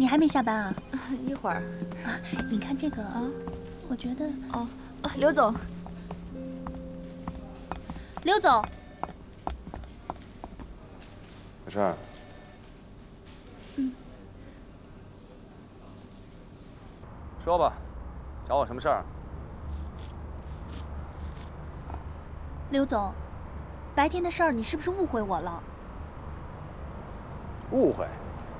还没下班啊？ 一会儿。 你看这个啊，我觉得…… 刘总， 刘总， 有事儿？说吧，找我什么事儿？ 刘总，白天的事儿你是不是误会我了？ 误会？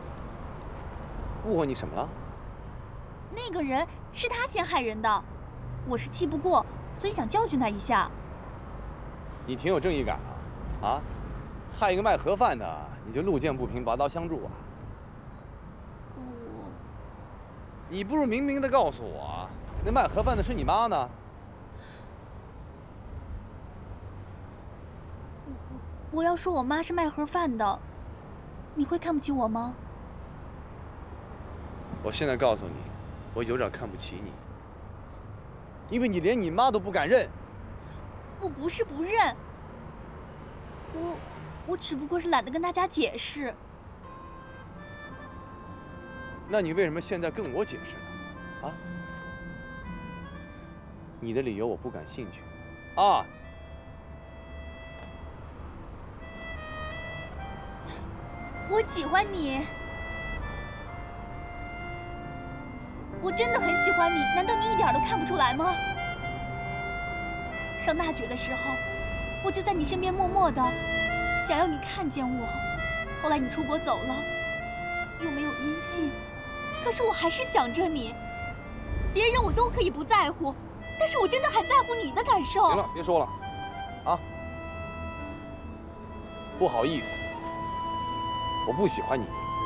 误会你什么了？ 那个人是他先害人的，我是气不过，所以想教训他一下。 你挺有正义感啊！啊，害一个卖盒饭的，你就路见不平拔刀相助啊？你不如明明的告诉我，那卖盒饭的是你妈呢？ 我要说我妈是卖盒饭的，你会看不起我吗？ 我现在告诉你，我有点看不起你，因为你连你妈都不敢认。 我不是不认，我只不过是懒得跟大家解释。 那你为什么现在跟我解释呢？啊？你的理由我不感兴趣。啊？ 我喜欢你，我真的很喜欢你，难道你一点都看不出来吗？上大学的时候，我就在你身边默默的，想要你看见我。后来你出国走了，又没有音信，可是我还是想着你。别人我都可以不在乎，但是我真的很在乎你的感受。 行了，别说了，啊！不好意思，我不喜欢你，